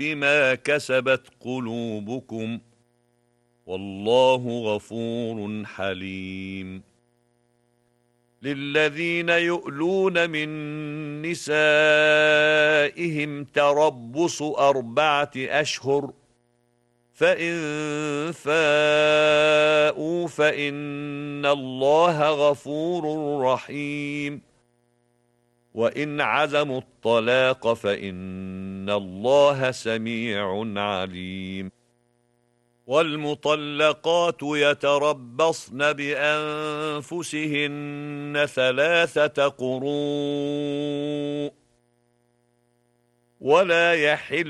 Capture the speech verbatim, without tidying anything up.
بما كسبت قلوبكم والله غفور حليم. للذين يؤلون من نسائهم تربص أربعة أشهر فإن فاءوا فإن الله غفور رحيم. وإن عزموا الطلاق فإن الله سميع عليم. والمطلقات يتربصن بأنفسهن ثلاثة قروء ولا يحل